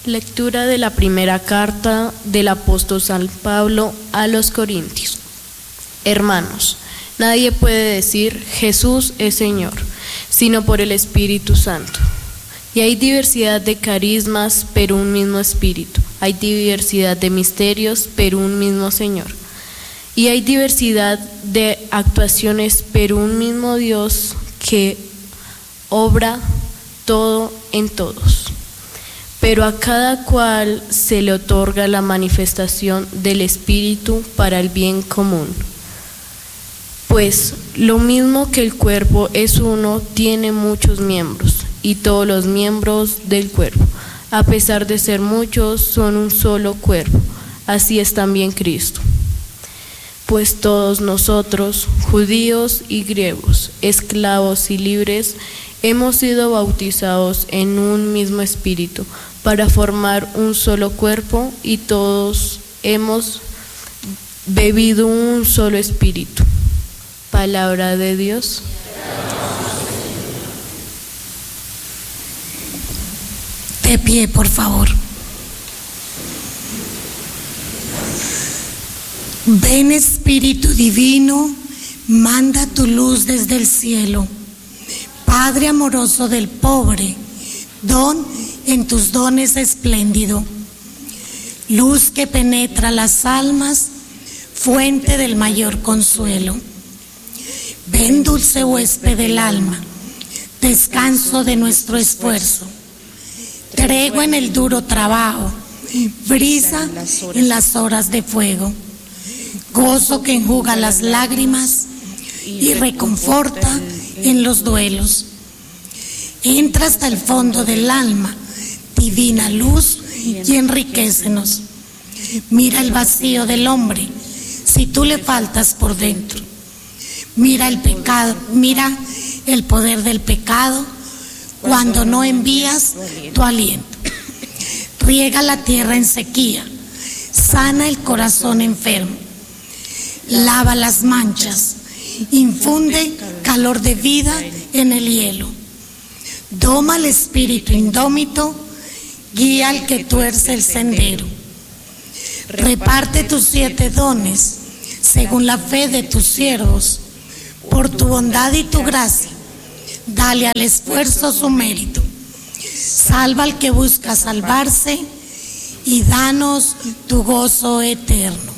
Lectura de la primera carta del apóstol San Pablo a los Corintios. Hermanos, nadie puede decir Jesús es Señor, sino por el Espíritu Santo. Y hay diversidad de carismas, pero un mismo Espíritu. Hay diversidad de misterios, pero un mismo Señor. Y hay diversidad de actuaciones, pero un mismo Dios que obra todo en todos. Pero a cada cual se le otorga la manifestación del Espíritu para el bien común. Pues lo mismo que el cuerpo es uno, tiene muchos miembros, y todos los miembros del cuerpo, a pesar de ser muchos, son un solo cuerpo. Así es también Cristo. Pues todos nosotros, judíos y griegos, esclavos y libres, hemos sido bautizados en un mismo espíritu para formar un solo cuerpo, y todos hemos bebido un solo espíritu. Palabra de Dios. De pie, por favor. Ven, Espíritu Divino, manda tu luz desde el cielo. Padre amoroso del pobre, don en tus dones espléndido. Luz que penetra las almas, fuente del mayor consuelo. Ven, dulce huésped del alma, descanso de nuestro esfuerzo. Tregua en el duro trabajo, brisa en las horas de fuego. Gozo que enjuga las lágrimas y reconforta en los duelos. Entra hasta el fondo del alma, divina luz, y enriquécenos. Mira el vacío del hombre, si tú le faltas por dentro. Mira el pecado, mira el poder del pecado cuando no envías tu aliento. Riega la tierra en sequía, sana el corazón enfermo. Lava las manchas, infunde calor de vida en el hielo. Doma al espíritu indómito, guía al que tuerce el sendero. Reparte tus 7 dones según la fe de tus siervos. Por tu bondad y tu gracia, dale al esfuerzo su mérito. Salva al que busca salvarse y danos tu gozo eterno.